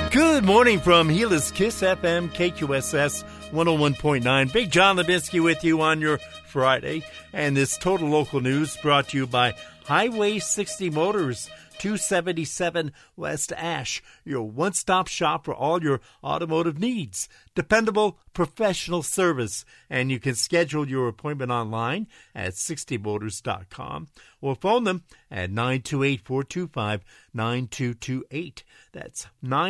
Good morning from Gila's Kiss FM, KQSS 101.9. Big John Lebinsky with you on your Friday. And this Total Local News brought to you by Highway 60 Motors, 277 West Ash, your one-stop shop for all your automotive needs. Dependable, professional service. And you can schedule your appointment online at 60motors.com or phone them at 928-425-9228. That's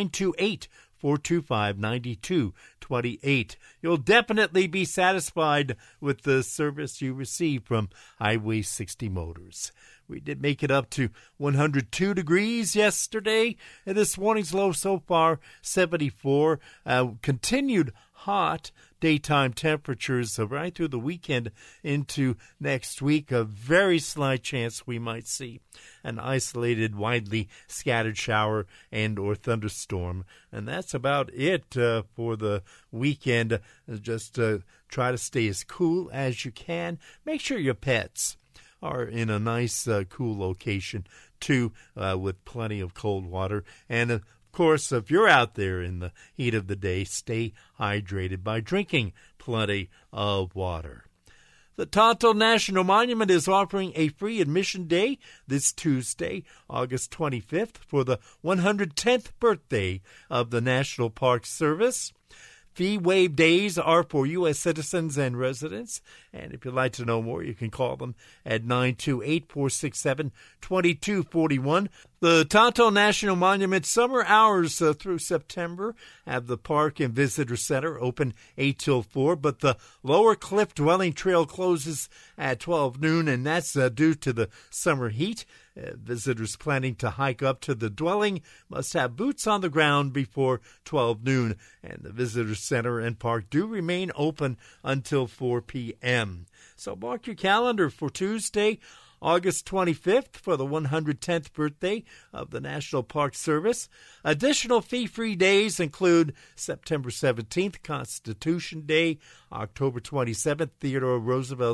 928-425-9228. You'll definitely be satisfied with the service you receive from Highway 60 Motors. We did make it up to 102 degrees yesterday, and this morning's low so far, 74. Continued hot daytime temperatures right through the weekend into next week. A very slight chance we might see an isolated, widely scattered shower and or thunderstorm. And that's about it for the weekend. Just try to stay as cool as you can. Make sure your pets are in a nice, cool location, too, with plenty of cold water. And, of course, if you're out there in the heat of the day, stay hydrated by drinking plenty of water. The Tonto National Monument is offering a free admission day this Tuesday, August 25th, for the 110th birthday of the National Park Service. Fee waive days are for U.S. citizens and residents. And if you'd like to know more, you can call them at 928-467-2241. The Tonto National Monument summer hours through September have the park and visitor center open 8 till 4, but the Lower Cliff Dwelling Trail closes at 12 noon, and that's due to the summer heat. Visitors planning to hike up to the dwelling must have boots on the ground before 12 noon, and the visitor center and park do remain open until 4 p.m. So mark your calendar for Tuesday, August 25th, for the 110th birthday of the National Park Service. Additional fee-free days include September 17th, Constitution Day, October 27th, Theodore Roosevelt